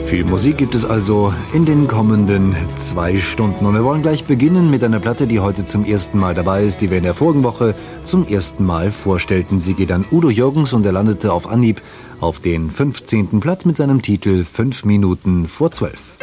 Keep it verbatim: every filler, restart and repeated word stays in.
Viel Musik gibt es also in den kommenden zwei Stunden. Und wir wollen gleich beginnen mit einer Platte, die heute zum ersten Mal dabei ist, die wir in der vorigen Woche zum ersten Mal vorstellten. Sie geht an Udo Jürgens und er landete auf Anhieb auf den fünfzehnten Platz mit seinem Titel Fünf Minuten vor zwölf.